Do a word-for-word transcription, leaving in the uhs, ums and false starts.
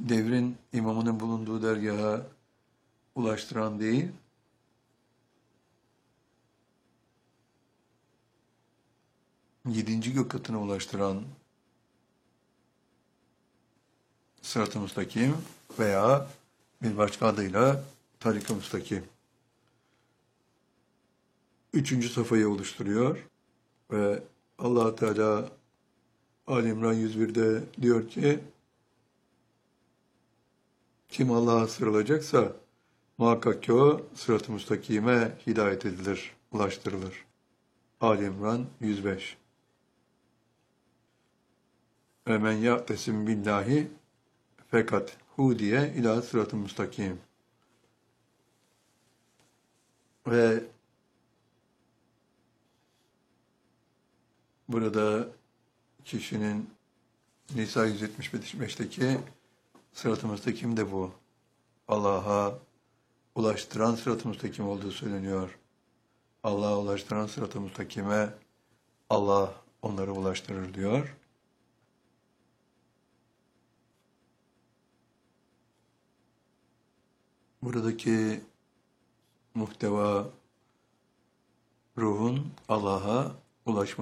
devrin imamının bulunduğu dergaha ulaştıran değil, yedinci gök katına ulaştıran sırat-ı müstakim veya bir başka adıyla tarik-ı müstakim. Üçüncü safhayı oluşturuyor ve Allah Teala Ali İmran yüz birde diyor ki, kim Allah'a sığınacaksa muhakkak ki o sırat-ı müstakime hidayet edilir, ulaştırılır. Ali İmran yüz beş. Ve men ya'tesim billahi fakat hudiye ila sırat-ı müstakim. Ve burada kişinin Nisa yüz yetmiş beşteki sırat-ı müstakim de bu. Allah'a ulaştıran sırat-ı müstakim olduğu söyleniyor. Allah'a ulaştıran sırat-ı müstakime Allah onları ulaştırır diyor. Buradaki muhteva ruhun Allah'a ulaşması.